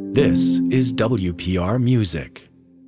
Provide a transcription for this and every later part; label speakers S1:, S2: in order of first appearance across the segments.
S1: This is WPR Music.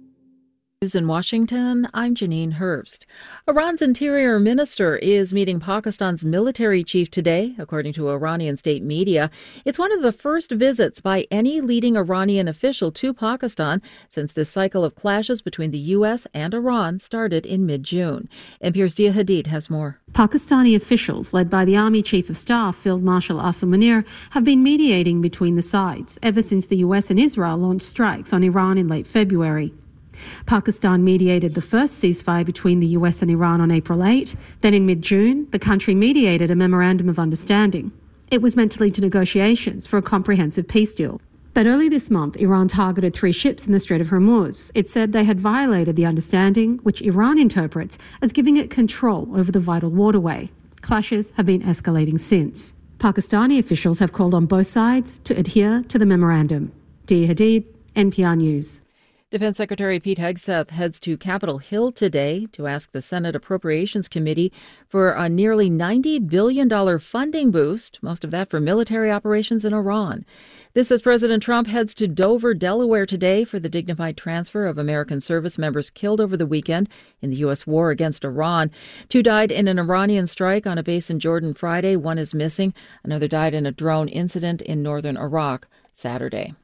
S2: News in Washington, I'm Janine Hurst. Iran's interior minister is meeting Pakistan's military chief today, according to Iranian state media. It's one of the first visits by any leading Iranian official to Pakistan since this cycle of clashes between the U.S. and Iran started in mid-June. NPR's Dia Hadid has more.
S3: Pakistani officials, led by the Army Chief of Staff, Field Marshal Asim Munir, have been mediating between the sides ever since the U.S. and Israel launched strikes on Iran in late February. Pakistan mediated the first ceasefire between the US and Iran on April 8. Then in mid-June, the country mediated a memorandum of understanding. It was meant to lead to negotiations for a comprehensive peace deal. But early this month, Iran targeted 3 ships in the Strait of Hormuz. It said they had violated the understanding, which Iran interprets as giving it control over the vital waterway. Clashes have been escalating since. Pakistani officials have called on both sides to adhere to the memorandum. Dia Hadid, NPR News.
S2: Defense Secretary Pete Hegseth heads to Capitol Hill today to ask the Senate Appropriations Committee for a nearly $90 billion funding boost, most of that for military operations in Iran. This as President Trump heads to Dover, Delaware today for the dignified transfer of American service members killed over the weekend in the U.S. war against Iran. 2 died in an Iranian strike on a base in Jordan Friday. 1 is missing. Another died in a drone incident in northern Iraq Saturday.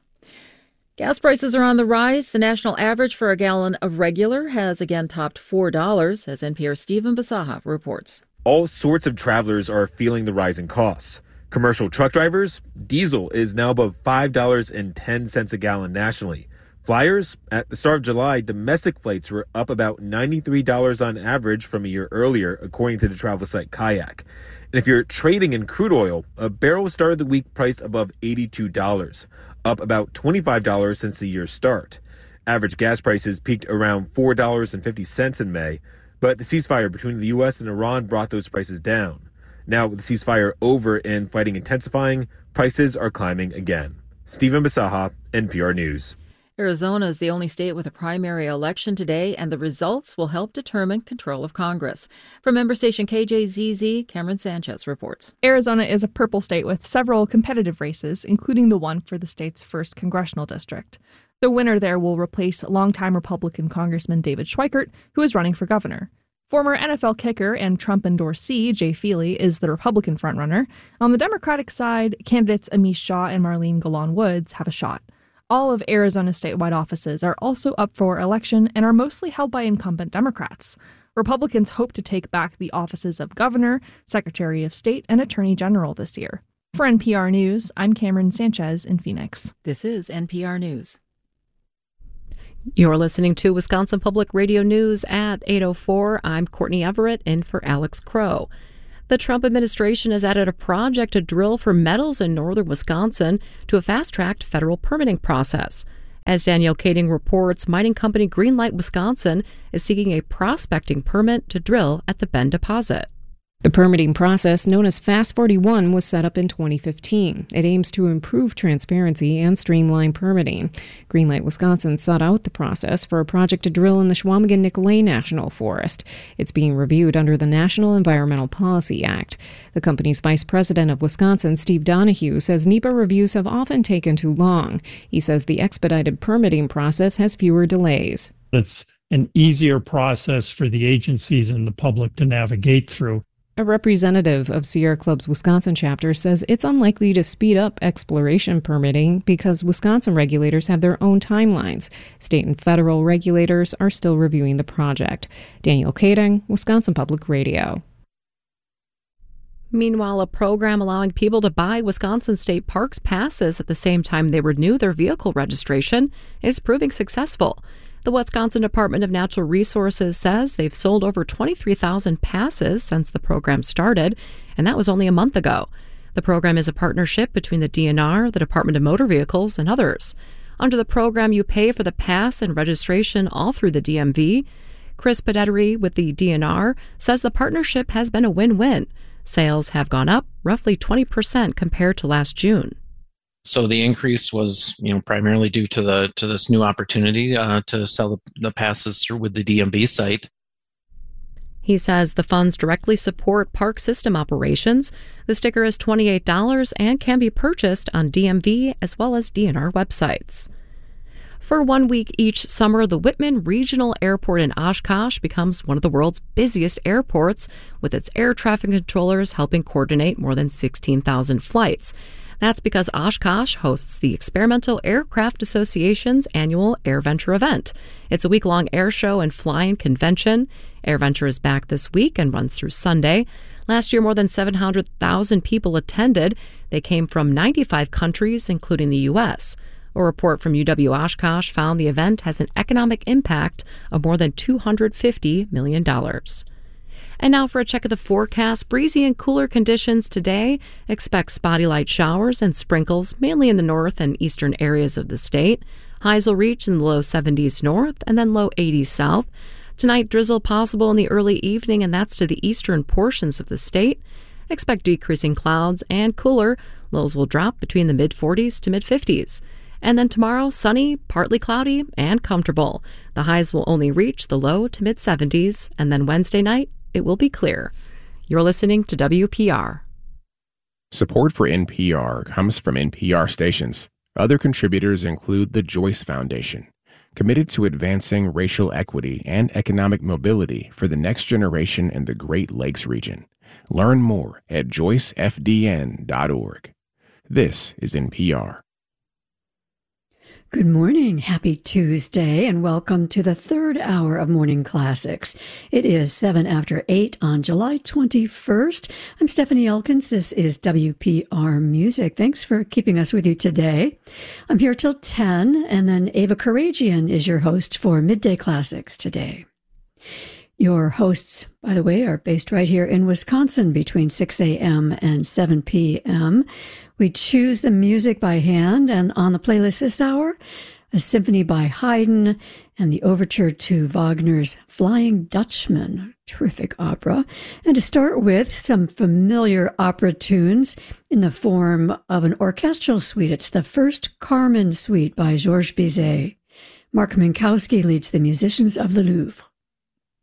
S2: Gas prices are on the rise. The national average for a gallon of regular has again topped $4, as NPR's Stephen Basaha reports.
S4: All sorts of travelers are feeling the rising costs. Commercial truck drivers, diesel is now above $5.10 a gallon nationally. Flyers, at the start of July, domestic flights were up about $93 on average from a year earlier, according to the travel site Kayak. And if you're trading in crude oil, a barrel started the week priced above $82, up about $25 since the year's start. Average gas prices peaked around $4.50 in May, but the ceasefire between the U.S. and Iran brought those prices down. Now, with the ceasefire over and fighting intensifying, prices are climbing again. Stephen Basaha, NPR News.
S2: Arizona is the only state with a primary election today, and the results will help determine control of Congress. From member station KJZZ, Cameron Sanchez reports.
S5: Arizona is a purple state with several competitive races, including the one for the state's first congressional district. The winner there will replace longtime Republican Congressman David Schweikert, who is running for governor. Former NFL kicker and Trump endorsee Jay Feely is the Republican frontrunner. On the Democratic side, candidates Amish Shaw and Marlene Golan Woods have a shot. All of Arizona's statewide offices are also up for election and are mostly held by incumbent Democrats. Republicans hope to take back the offices of governor, secretary of state, and attorney general this year. For NPR News, I'm Cameron Sanchez in Phoenix.
S2: This is NPR News. You're listening to Wisconsin Public Radio News at 8:04. I'm Courtney Everett in for Alex Crow. The Trump administration has added a project to drill for metals in northern Wisconsin to a fast-tracked federal permitting process. As Danielle Kading reports, mining company Greenlight Wisconsin is seeking a prospecting permit to drill at the Bend deposit.
S6: The permitting process, known as FAST-41, was set up in 2015. It aims to improve transparency and streamline permitting. Greenlight Wisconsin sought out the process for a project to drill in the Chequamegon-Nicolet National Forest. It's being reviewed under the National Environmental Policy Act. The company's vice president of Wisconsin, Steve Donahue, says NEPA reviews have often taken too long. He says the expedited permitting process has fewer delays.
S7: It's an easier process for the agencies and the public to navigate through.
S6: A representative of Sierra Club's Wisconsin chapter says it's unlikely to speed up exploration permitting because Wisconsin regulators have their own timelines. State and federal regulators are still reviewing the project. Danielle Kading, Wisconsin Public Radio.
S2: Meanwhile, a program allowing people to buy Wisconsin State Parks passes at the same time they renew their vehicle registration is proving successful. The Wisconsin Department of Natural Resources says they've sold over 23,000 passes since the program started, and that was only a month ago. The program is a partnership between the DNR, the Department of Motor Vehicles, and others. Under the program, you pay for the pass and registration all through the DMV. Chris Pedettery with the DNR says the partnership has been a win-win. Sales have gone up roughly 20% compared to last June.
S8: So the increase was, primarily due to this new opportunity to sell the passes through with the DMV site.
S9: He says the funds directly support park system operations. The sticker is $28 and can be purchased on DMV as well as DNR websites. For 1 week each summer, the Whitman Regional Airport in Oshkosh becomes one of the world's busiest airports, with its air traffic controllers helping coordinate more than 16,000 flights. That's because Oshkosh hosts the Experimental Aircraft Association's annual AirVenture event. It's a week-long air show and flying convention. AirVenture is back this week and runs through Sunday. Last year, more than 700,000 people attended. They came from 95 countries, including the U.S. A report from UW Oshkosh found the event has an economic impact of more than $250 million. And now for a check of the forecast. Breezy and cooler conditions today. Expect spotty light showers and sprinkles, mainly in the north and eastern areas of the state. Highs will reach in the low 70s north and then low 80s south. Tonight, drizzle possible in the early evening, and that's to the eastern portions of the state. Expect decreasing clouds and cooler. Lows will drop between the mid-40s to mid-50s. And then tomorrow, sunny, partly cloudy, and comfortable. The highs will only reach the low to mid-70s, and then Wednesday night, it will be clear. You're listening to WPR.
S10: Support for NPR comes from NPR stations. Other contributors include the Joyce Foundation, committed to advancing racial equity and economic mobility for the next generation in the Great Lakes region. Learn more at joycefdn.org. This is NPR.
S11: Good morning. Happy Tuesday, and welcome to the third hour of Morning Classics. It is 7 after 8 on July 21st. I'm Stephanie Elkins. This is WPR Music. Thanks for keeping us with you today. I'm here till 10, and then Ava Karagian is your host for Midday Classics today. Your hosts, by the way, are based right here in Wisconsin between 6 a.m. and 7 p.m. We choose the music by hand, and on the playlist this hour, a symphony by Haydn and the overture to Wagner's Flying Dutchman, terrific opera. And to start with, some familiar opera tunes in the form of an orchestral suite. It's the first Carmen suite by Georges Bizet. Mark Minkowski leads the musicians of the Louvre.